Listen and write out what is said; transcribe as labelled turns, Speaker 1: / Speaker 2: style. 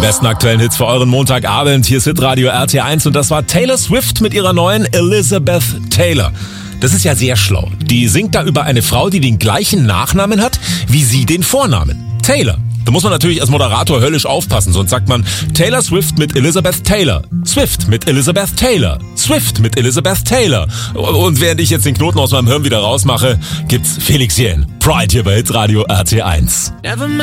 Speaker 1: besten aktuellen Hits für euren Montagabend. Hier ist Hitradio RT1 und das war Taylor Swift mit ihrer neuen Elizabeth Taylor. Das ist ja sehr schlau. Die singt da über eine Frau, die den gleichen Nachnamen hat, wie sie den Vornamen. Taylor. Da muss man natürlich als Moderator höllisch aufpassen, sonst sagt man Taylor Swift mit Elizabeth Taylor, Swift mit Elizabeth Taylor, Swift mit Elizabeth Taylor. Und während ich jetzt den Knoten aus meinem Hirn wieder rausmache, gibt's Felix Jähn. Pride hier bei Hitradio RT1.